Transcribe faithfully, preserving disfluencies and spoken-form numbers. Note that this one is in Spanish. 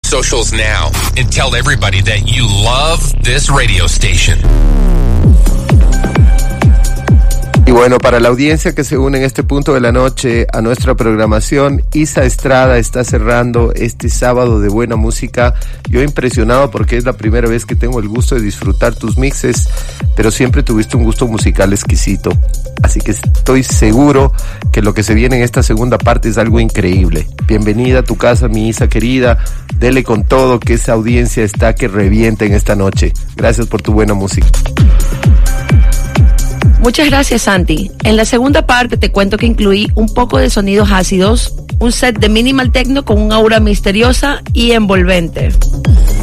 socials now and tell everybody that you love this radio station. Y bueno, para la audiencia que se une en este punto de la noche a nuestra programación, Isa Estrada está cerrando este sábado de buena música. Yo impresionado porque es la primera vez que tengo el gusto de disfrutar tus mixes, pero siempre tuviste un gusto musical exquisito. Así que estoy seguro que lo que se viene en esta segunda parte es algo increíble. Bienvenida a tu casa, mi Isa querida. Dele con todo, que esa audiencia está que revienta en esta noche. Gracias por tu buena música. Muchas gracias, Santi. En la segunda parte te cuento que incluí un poco de sonidos ácidos, un set de minimal techno con un aura misteriosa y envolvente.